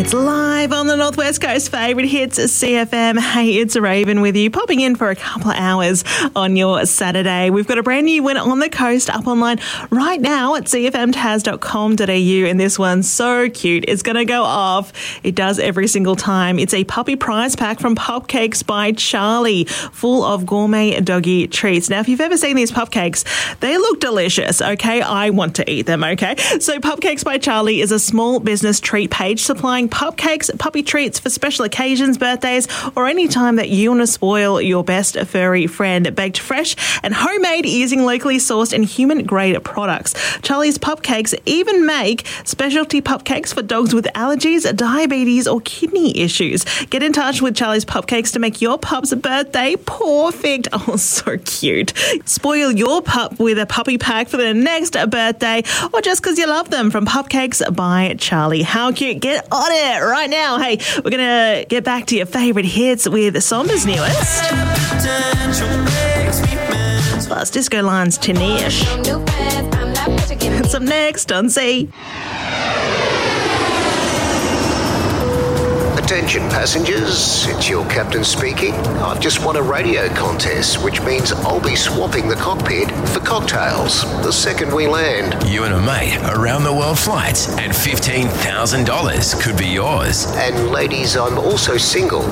It's live on the Northwest Coast favourite hits, CFM. Hey, it's Raven with you, popping in for a couple of hours on your Saturday. We've got a brand new winner on the coast up online right now at cfmtaz.com.au, and this one's so cute. It's going to go off. It does every single time. It's a puppy prize pack from Pupcakes by Charlie, full of gourmet doggy treats. Now, if you've ever seen these pupcakes, they look delicious, okay? I want to eat them, okay? So Pupcakes by Charlie is a small business treat page supplying pupcakes, puppy treats for special occasions, birthdays, or any time that you want to spoil your best furry friend. Baked fresh and homemade using locally sourced and human-grade products. Charlie's Pupcakes even make specialty pupcakes for dogs with allergies, diabetes, or kidney issues. Get in touch with Charlie's Pupcakes to make your pup's birthday perfect. Oh, so cute. Spoil your pup with a puppy pack for their next birthday, or just because you love them, from Pupcakes by Charlie. How cute. Get on it right now. Hey, we're going to get back to your favourite hits with Somber's newest. Plus Disco Line's Tanish. It's up next on C. Attention passengers, it's your captain speaking. I've just won a radio contest, which means I'll be swapping the cockpit for cocktails the second we land. You and a mate, around the world flights, and $15,000 could be yours. And ladies, I'm also single.